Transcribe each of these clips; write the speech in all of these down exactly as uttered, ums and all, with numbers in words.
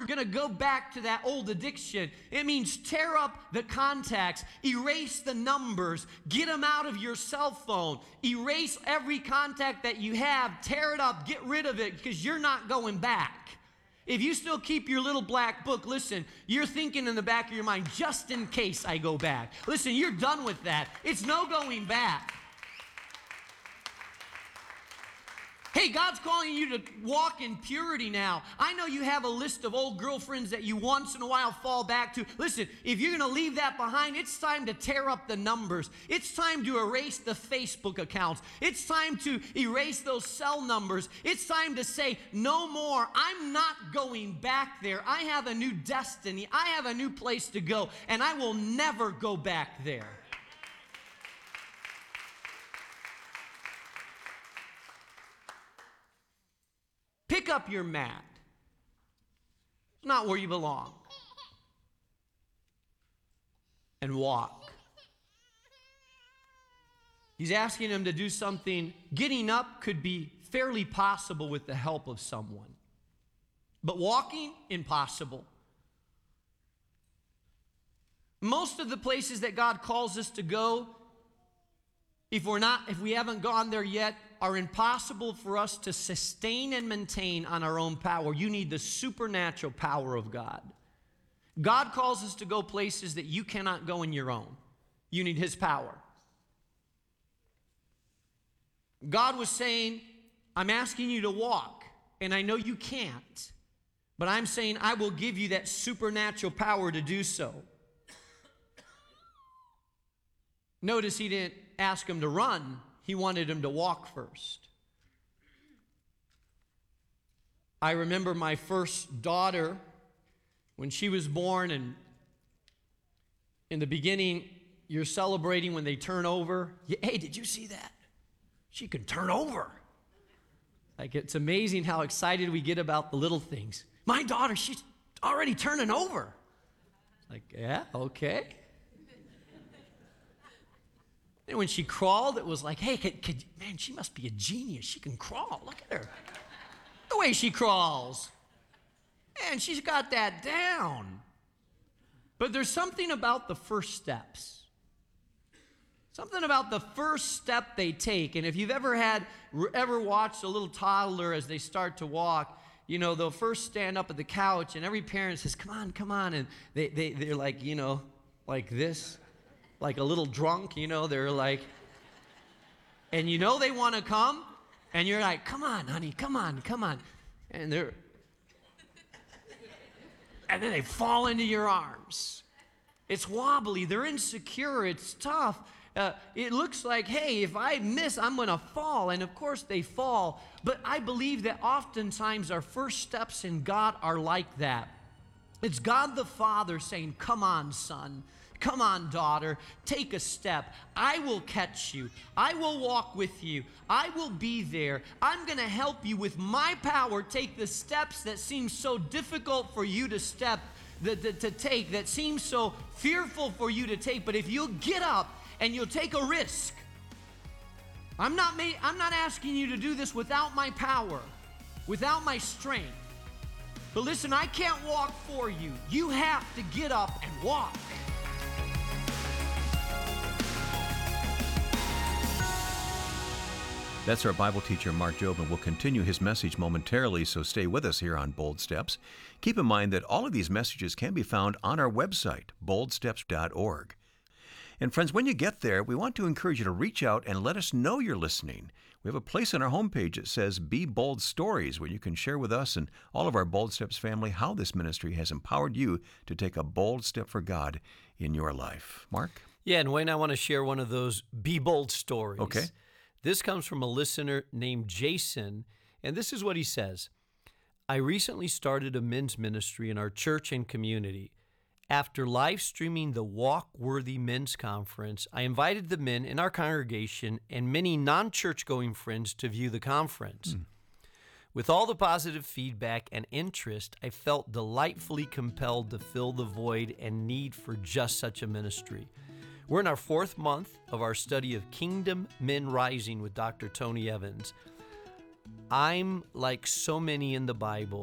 going to go back to that old addiction. It means tear up the contacts, erase the numbers, get them out of your cell phone, erase every contact that you have, tear it up, get rid of it, because you're not going back. If you still keep your little black book, listen, you're thinking in the back of your mind, just in case I go back. Listen, you're done with that. It's no going back. Hey, God's calling you to walk in purity now. I know you have a list of old girlfriends that you once in a while fall back to. Listen, if you're going to leave that behind, it's time to tear up the numbers. It's time to erase the Facebook accounts. It's time to erase those cell numbers. It's time to say, no more. I'm not going back there. I have a new destiny. I have a new place to go, and I will never go back there. Pick up your mat. It's not where you belong. And walk. He's asking him to do something. Getting up could be fairly possible with the help of someone. But walking, impossible. Most of the places that God calls us to go, if we're not, if we haven't gone there yet, are impossible for us to sustain and maintain on our own power. You need the supernatural power of God. God calls us to go places that you cannot go in your own. You need His power. God was saying, I'm asking you to walk, and I know you can't, but I'm saying I will give you that supernatural power to do so. Notice He didn't ask him to run. He wanted him to walk first. I remember my first daughter when she was born, and in the beginning, you're celebrating when they turn over. Hey, did you see that? She can turn over. Like, it's amazing how excited we get about the little things. My daughter, she's already turning over. Like, yeah, okay. And when she crawled, it was like, hey, could, could, man, she must be a genius. She can crawl. Look at her. The way she crawls. Man, she's got that down. But there's something about the first steps. Something about the first step they take. And if you've ever had, ever watched a little toddler as they start to walk, you know, they'll first stand up at the couch, and every parent says, come on, come on. And they, they, they're like, you know, like this. Like a little drunk, you know, they're like, and you know they want to come, and you're like, come on, honey, come on, come on. And they're, and then they fall into your arms. It's wobbly, they're insecure, it's tough. Uh, it looks like, hey, if I miss, I'm going to fall. And of course they fall. But I believe that oftentimes our first steps in God are like that. It's God the Father saying, come on, son. Come on, daughter, take a step. I will catch you. I will walk with you. I will be there. I'm going to help you with my power. Take the steps that seem so difficult for you to step, the, the, to take, that seem so fearful for you to take. But if you'll get up and you'll take a risk, I'm not, ma- I'm not asking you to do this without my power, without my strength. But listen, I can't walk for you. You have to get up and walk. That's our Bible teacher, Mark Jobe, and we'll continue his message momentarily, so stay with us here on Bold Steps. Keep in mind that all of these messages can be found on our website, bold steps dot org. And friends, when you get there, we want to encourage you to reach out and let us know you're listening. We have a place on our homepage that says Be Bold Stories, where you can share with us and all of our Bold Steps family how this ministry has empowered you to take a bold step for God in your life. Mark? Yeah, and Wayne, I want to share one of those Be Bold stories. Okay. This comes from a listener named Jason, and this is what he says. I recently started a men's ministry in our church and community. After live streaming the Walk Worthy Men's Conference, I invited the men in our congregation and many non-church going friends to view the conference. Mm. With all the positive feedback and interest, I felt delightfully compelled to fill the void and need for just such a ministry. We're in our fourth month of our study of Kingdom Men Rising with Doctor Tony Evans. I'm like so many in the Bible,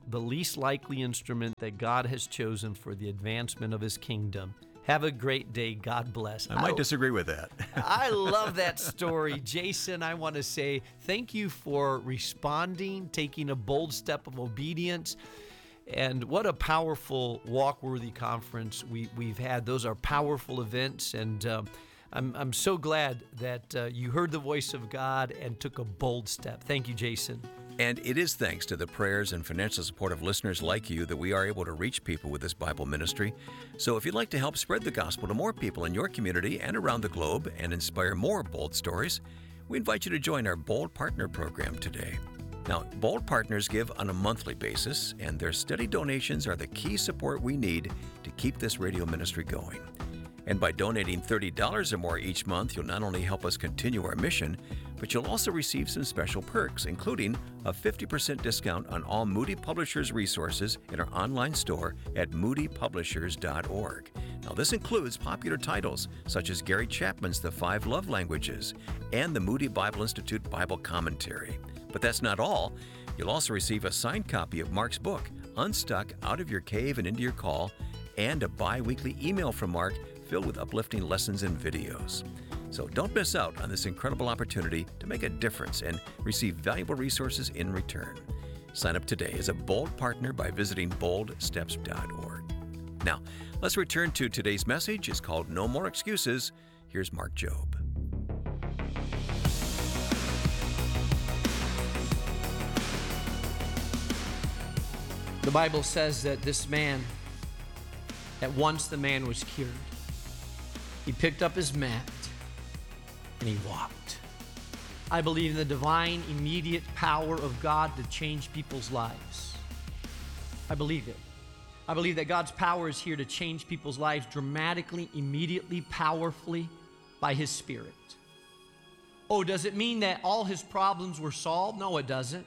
the least likely instrument that God has chosen for the advancement of his kingdom. Have a great day. God bless. I might disagree with that. I love that story. Jason, I want to say thank you for responding, taking a bold step of obedience. And what a powerful Walk-Worthy conference we, we've had. Those are powerful events. And um, I'm, I'm so glad that uh, you heard the voice of God and took a bold step. Thank you, Jason. And it is thanks to the prayers and financial support of listeners like you that we are able to reach people with this Bible ministry. So if you'd like to help spread the gospel to more people in your community and around the globe and inspire more bold stories, we invite you to join our Bold Partner program today. Now, Bold Partners give on a monthly basis, and their steady donations are the key support we need to keep this radio ministry going. And by donating thirty dollars or more each month, you'll not only help us continue our mission, but you'll also receive some special perks, including a fifty percent discount on all Moody Publishers resources in our online store at moody publishers dot org. Now, this includes popular titles such as Gary Chapman's The Five Love Languages and the Moody Bible Institute Bible Commentary. But that's not all. You'll also receive a signed copy of Mark's book, Unstuck Out of Your Cave and Into Your Call, and a bi-weekly email from Mark filled with uplifting lessons and videos. So don't miss out on this incredible opportunity to make a difference and receive valuable resources in return. Sign up today as a Bold Partner by visiting bold steps dot org. Now, let's return to today's message. It's called No More Excuses. Here's Mark Jobe. The Bible says that this man, that once the man was cured, he picked up his mat and he walked. I believe in the divine, immediate power of God to change people's lives. I believe it. I believe that God's power is here to change people's lives dramatically, immediately, powerfully by His Spirit. Oh, does it mean that all his problems were solved? No, it doesn't.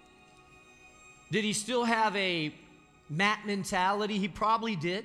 Did he still have a mat mentality? He probably did.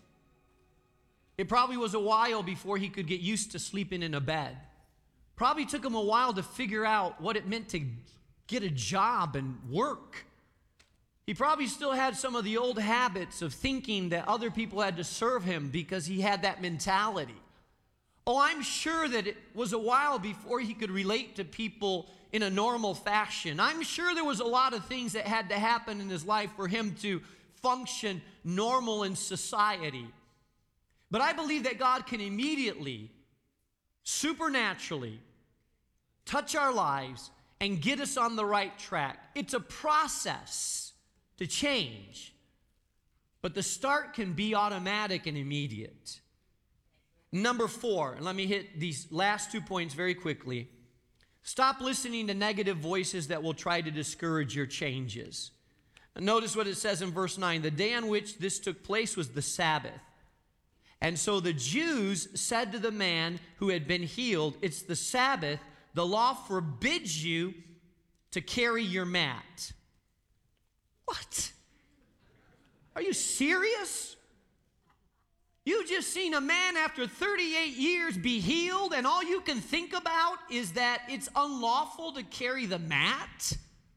It probably was a while before he could get used to sleeping in a bed. Probably took him a while to figure out what it meant to get a job and work. He probably still had some of the old habits of thinking that other people had to serve him because he had that mentality. Oh, I'm sure that it was a while before he could relate to people in a normal fashion. I'm sure there was a lot of things that had to happen in his life for him to function normal in society. But I believe that God can immediately, supernaturally, touch our lives and get us on the right track. It's a process to change, but the start can be automatic and immediate. Number four, and let me hit these last two points very quickly. Stop listening to negative voices that will try to discourage your changes. And notice what it says in verse nine. The day on which this took place was the Sabbath. And so the Jews said to the man who had been healed, "It's the Sabbath. The law forbids you to carry your mat." What? Are you serious? You just seen a man after thirty-eight years be healed, and all you can think about is that it's unlawful to carry the mat?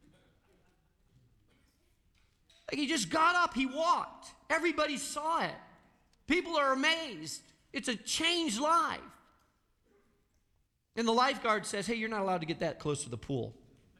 Like, he just got up, he walked. Everybody saw it. People are amazed. It's a changed life. And the lifeguard says, "Hey, you're not allowed to get that close to the pool."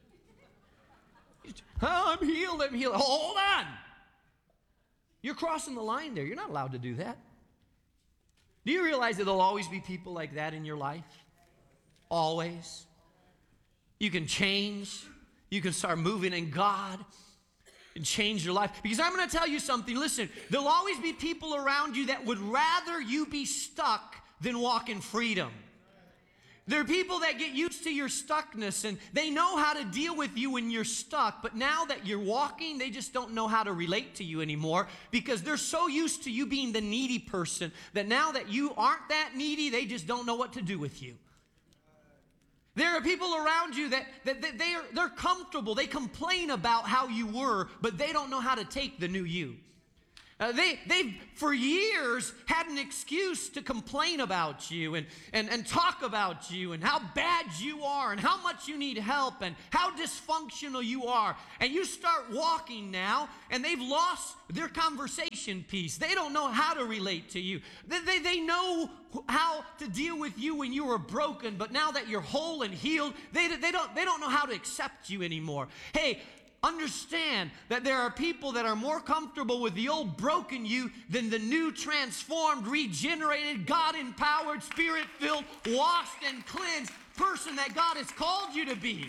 "Oh, I'm healed, I'm healed." Hold on. You're crossing the line there. You're not allowed to do that. Do you realize that there'll always be people like that in your life? Always. You can change. You can start moving in God and change your life. Because I'm going to tell you something. Listen, there'll always be people around you that would rather you be stuck than walk in freedom. There are people that get used to your stuckness, and they know how to deal with you when you're stuck, but now that you're walking, they just don't know how to relate to you anymore because they're so used to you being the needy person that now that you aren't that needy, they just don't know what to do with you. There are people around you that, that, that they're, they're comfortable. They complain about how you were, but they don't know how to take the new you. Uh, they, they've, for years, had an excuse to complain about you and, and, and talk about you and how bad you are and how much you need help and how dysfunctional you are. And you start walking now, and they've lost their conversation piece. They don't know how to relate to you. They, they, they know how to deal with you when you were broken, but now that you're whole and healed, they, they, don't, they don't know how to accept you anymore. Hey, understand that there are people that are more comfortable with the old broken you than the new, transformed, regenerated, God-empowered, Spirit-filled, washed and cleansed person that God has called you to be.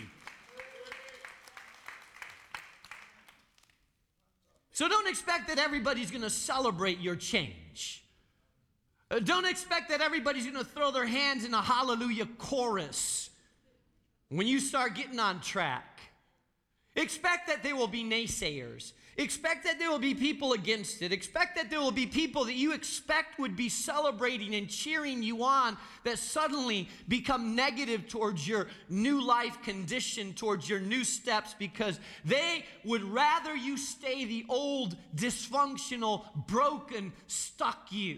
So don't expect that everybody's going to celebrate your change. Uh, Don't expect that everybody's going to throw their hands in a hallelujah chorus when you start getting on track. Expect that there will be naysayers. Expect that there will be people against it. Expect that there will be people that you expect would be celebrating and cheering you on that suddenly become negative towards your new life condition, towards your new steps, because they would rather you stay the old, dysfunctional, broken, stuck you.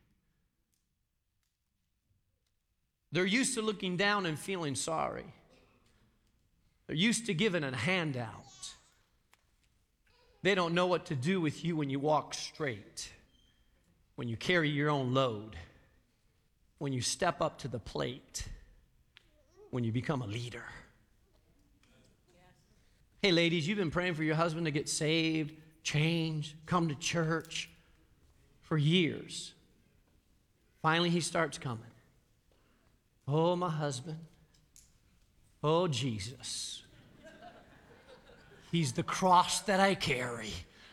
They're used to looking down and feeling sorry. They're used to giving a handout. They don't know what to do with you when you walk straight, when you carry your own load, when you step up to the plate, when you become a leader. Hey, ladies, you've been praying for your husband to get saved, change, come to church for years. Finally, he starts coming. Oh, my husband. Oh, Jesus. He's the cross that I carry.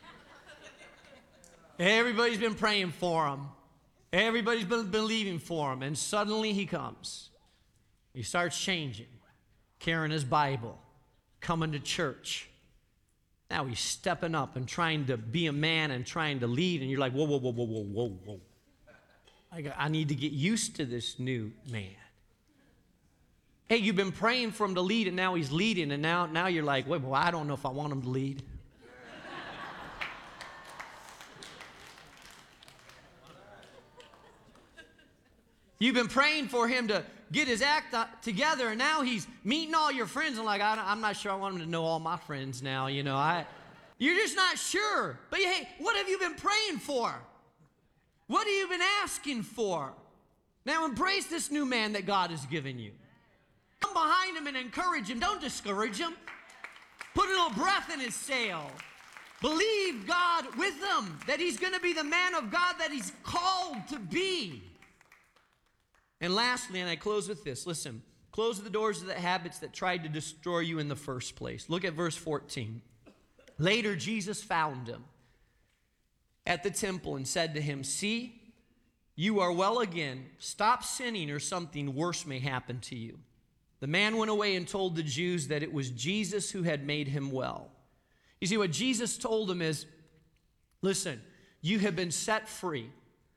Everybody's been praying for him. Everybody's been believing for him. And suddenly he comes. He starts changing, carrying his Bible, coming to church. Now he's stepping up and trying to be a man and trying to lead. And you're like, whoa, whoa, whoa, whoa, whoa, whoa, whoa. I, got, I need to get used to this new man. Hey, you've been praying for him to lead, and now he's leading, and now, now you're like, wait, well, I don't know if I want him to lead. You've been praying for him to get his act together, and now he's meeting all your friends, and like, I I'm not sure I want him to know all my friends now, you know. I, you're just not sure. But hey, what have you been praying for? What have you been asking for? Now embrace this new man that God has given you. Come behind him and encourage him. Don't discourage him. Put a little breath in his sail. Believe God with him that he's going to be the man of God that he's called to be. And lastly, and I close with this, listen, close the doors of the habits that tried to destroy you in the first place. Look at verse fourteen. Later, Jesus found him at the temple and said to him, "See, you are well again. Stop sinning or something worse may happen to you." The man went away and told the Jews that it was Jesus who had made him well. You see, what Jesus told him is, listen, you have been set free.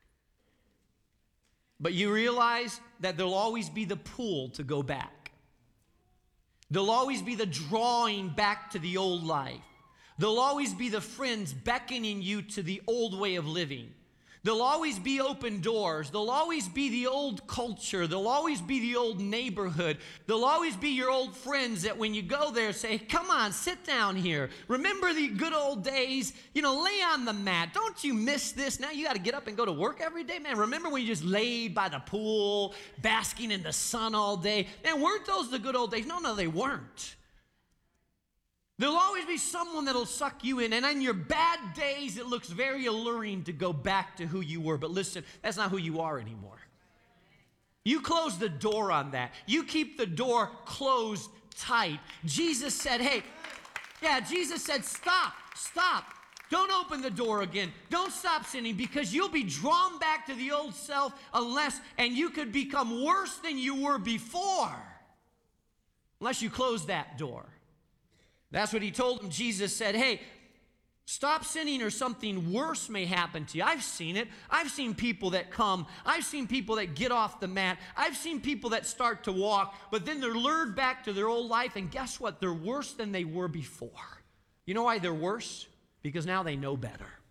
But you realize that there'll always be the pull to go back. There'll always be the drawing back to the old life. There'll always be the friends beckoning you to the old way of living. There'll always be open doors. There'll always be the old culture. There'll always be the old neighborhood. There'll always be your old friends that when you go there say, come on, sit down here. Remember the good old days? You know, lay on the mat. Don't you miss this? Now you got to get up and go to work every day? Man, remember when you just laid by the pool, basking in the sun all day? Man, weren't those the good old days? No, no, they weren't. There'll always be someone that'll suck you in. And on your bad days, it looks very alluring to go back to who you were. But listen, that's not who you are anymore. You close the door on that. You keep the door closed tight. Jesus said, hey, yeah, Jesus said, stop, stop. Don't open the door again. Don't stop sinning because you'll be drawn back to the old self unless, and you could become worse than you were before unless you close that door. That's what he told him. Jesus said, hey, stop sinning or something worse may happen to you. I've seen it. I've seen people that come. I've seen people that get off the mat. I've seen people that start to walk, but then they're lured back to their old life, and guess what? They're worse than they were before. You know why they're worse? Because now they know better.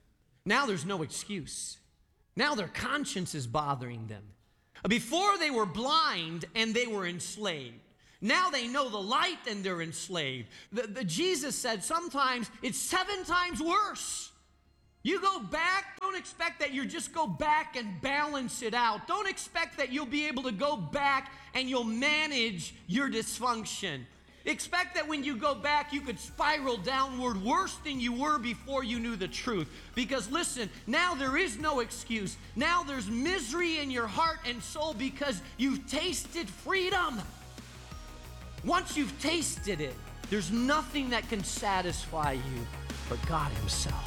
Now there's no excuse. Now their conscience is bothering them. Before they were blind and they were enslaved. Now they know the light and they're enslaved. The, the, Jesus said sometimes it's seven times worse. You go back, don't expect that you just go back and balance it out. Don't expect that you'll be able to go back and you'll manage your dysfunction. Expect that when you go back, you could spiral downward worse than you were before you knew the truth. Because listen, now there is no excuse. Now there's misery in your heart and soul because you've tasted freedom. Once you've tasted it, there's nothing that can satisfy you but God Himself.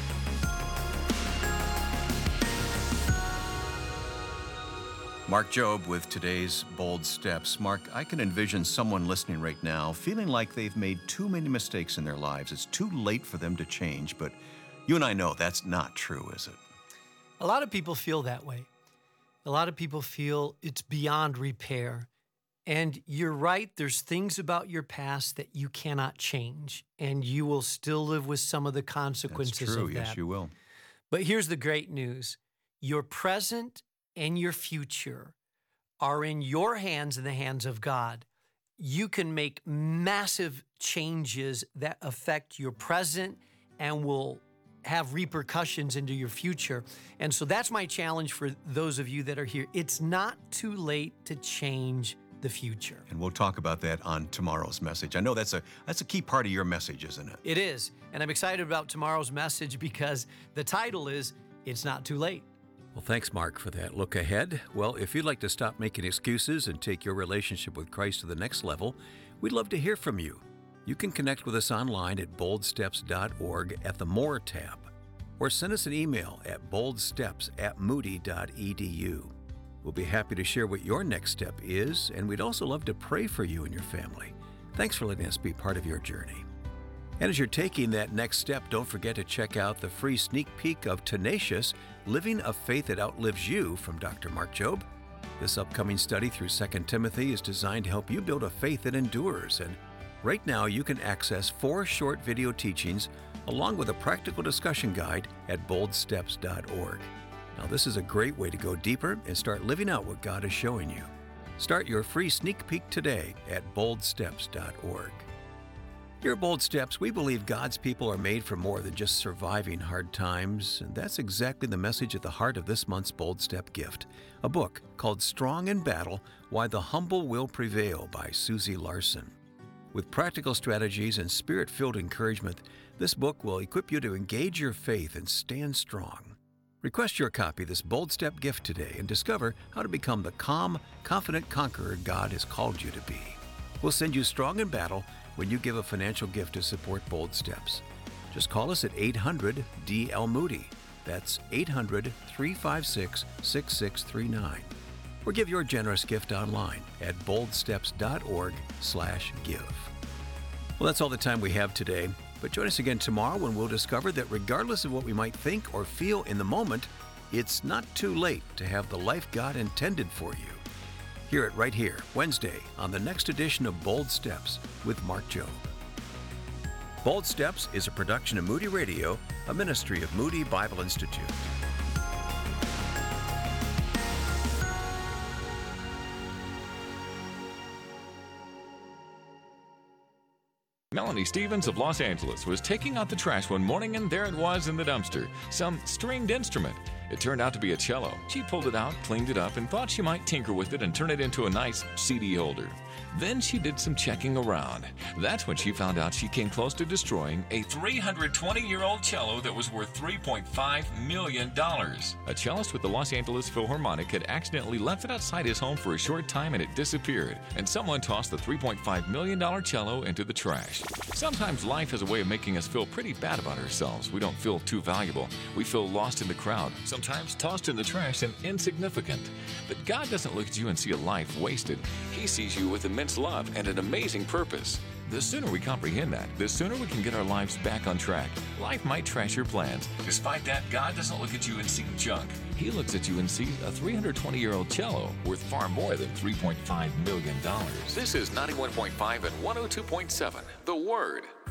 Mark Jobe with today's Bold Steps. Mark, I can envision someone listening right now feeling like they've made too many mistakes in their lives. It's too late for them to change, but you and I know that's not true, is it? A lot of people feel that way. A lot of people feel it's beyond repair. And you're right, there's things about your past that you cannot change, and you will still live with some of the consequences That's true. of that. Yes, you will. But here's the great news. Your present and your future are in your hands and the hands of God. You can make massive changes that affect your present and will have repercussions into your future. And so that's my challenge for those of you that are here. It's not too late to change the future. And we'll talk about that on tomorrow's message. I know that's a that's a key part of your message, isn't it? It is. And I'm excited about tomorrow's message because the title is, It's Not Too Late. Well, thanks, Mark, for that look ahead. Well, if you'd like to stop making excuses and take your relationship with Christ to the next level, we'd love to hear from you. You can connect with us online at bold steps dot org at the More tab, or send us an email at boldsteps at moody dot e d u. We'll be happy to share what your next step is, and we'd also love to pray for you and your family. Thanks for letting us be part of your journey. And as you're taking that next step, don't forget to check out the free sneak peek of Tenacious, Living a Faith That Outlives You from Doctor Mark Jobe. This upcoming study through Second Timothy is designed to help you build a faith that endures. And right now you can access four short video teachings along with a practical discussion guide at bold steps dot org. Now, this is a great way to go deeper and start living out what God is showing you. Start your free sneak peek today at bold steps dot org. Here at Bold Steps, we believe God's people are made for more than just surviving hard times, and that's exactly the message at the heart of this month's Bold Step gift, a book called Strong in Battle, Why the Humble Will Prevail by Susie Larson. With practical strategies and spirit-filled encouragement, this book will equip you to engage your faith and stand strong. Request your copy of this Bold Step gift today and discover how to become the calm, confident conqueror God has called you to be. We'll send you Strong in Battle when you give a financial gift to support Bold Steps. Just call us at eight hundred D L Moody. That's eight hundred, three five six, six six three nine. Or give your generous gift online at bold steps dot org slash give. Well, that's all the time we have today. But join us again tomorrow when we'll discover that regardless of what we might think or feel in the moment, it's not too late to have the life God intended for you. Hear it right here, Wednesday, on the next edition of Bold Steps with Mark Jobe. Bold Steps is a production of Moody Radio, a ministry of Moody Bible Institute. Melanie Stevens of Los Angeles was taking out the trash one morning, and there it was in the dumpster, some stringed instrument. It turned out to be a cello. She pulled it out, cleaned it up, and thought she might tinker with it and turn it into a nice C D holder. Then she did some checking around. That's when she found out she came close to destroying a three hundred twenty-year-old cello that was worth three point five million dollars. A cellist with the Los Angeles Philharmonic had accidentally left it outside his home for a short time and it disappeared, and someone tossed the three point five million dollars cello into the trash. Sometimes life has a way of making us feel pretty bad about ourselves. We don't feel too valuable. We feel lost in the crowd, sometimes tossed in the trash and insignificant. But God doesn't look at you and see a life wasted. He sees you with immense love and an amazing purpose. The sooner we comprehend that, the sooner we can get our lives back on track. Life might trash your plans. Despite that, God doesn't look at you and see junk. He looks at you and sees a three hundred twenty-year-old cello worth far more than three point five million dollars. This is ninety-one point five and one oh two point seven, The Word.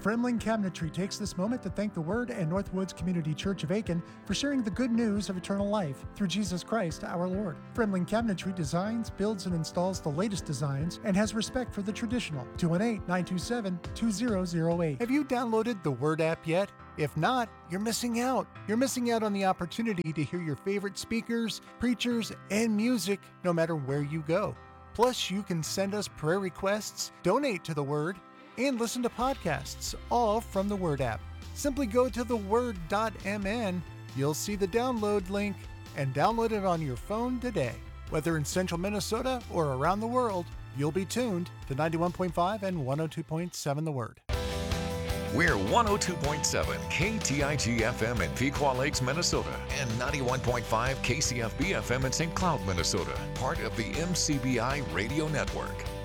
Fremling Cabinetry takes this moment to thank the Word and Northwoods Community Church of Aiken for sharing the good news of eternal life through Jesus Christ our Lord. Fremling Cabinetry designs, builds, and installs the latest designs and has respect for the traditional. two one eight, nine two seven, two zero zero eight. Have you downloaded the Word app yet? If not, you're missing out. You're missing out on the opportunity to hear your favorite speakers, preachers, and music no matter where you go. Plus, you can send us prayer requests, donate to the Word, and listen to podcasts, all from the Word app. Simply go to the word dot m n, you'll see the download link, and download it on your phone today. Whether in central Minnesota or around the world, you'll be tuned to ninety-one point five and one oh two point seven The Word. We're one oh two point seven K T I G F M in Pequot Lakes, Minnesota, and ninety-one point five K C F B F M in Saint Cloud, Minnesota, part of the M C B I Radio Network.